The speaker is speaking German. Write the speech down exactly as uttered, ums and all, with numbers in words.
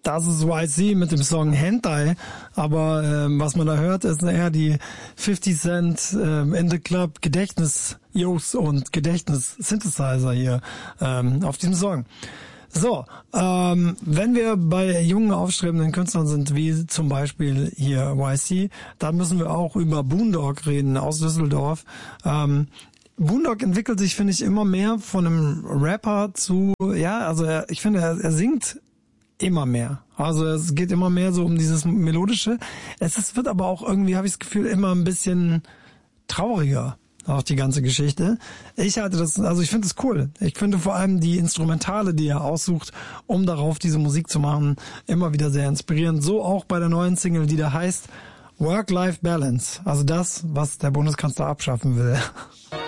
Das ist Y C mit dem Song Hentai, aber ähm, was man da hört, ist eher die fifty Cent ähm, in the Club Gedächtnis-Jos und Gedächtnis-Synthesizer hier ähm, auf diesem Song. So, ähm, wenn wir bei jungen, aufstrebenden Künstlern sind, wie zum Beispiel hier Y C, dann müssen wir auch über Boondog reden aus Düsseldorf. Ähm, Boondog entwickelt sich, finde ich, immer mehr von einem Rapper zu, ja, also er, ich finde, er, er singt immer mehr. Also es geht immer mehr so um dieses Melodische. Es ist, wird aber auch irgendwie, habe ich das Gefühl, immer ein bisschen trauriger, auch die ganze Geschichte. Ich halte das, also ich finde es cool. Ich finde vor allem die Instrumentale, die er aussucht, um darauf diese Musik zu machen, immer wieder sehr inspirierend. So auch bei der neuen Single, die da heißt Work-Life-Balance. Also das, was der Bundeskanzler abschaffen will.